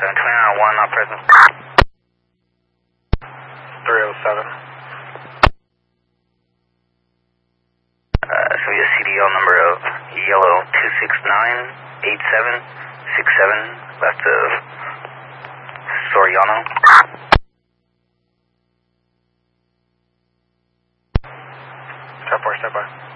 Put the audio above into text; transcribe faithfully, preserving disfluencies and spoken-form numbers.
seven twenty-nine oh one, not present. three oh seven. Uh, show you a C D L number of yellow two six nine eight seven six seven, left of Soriano. ten four, stand by.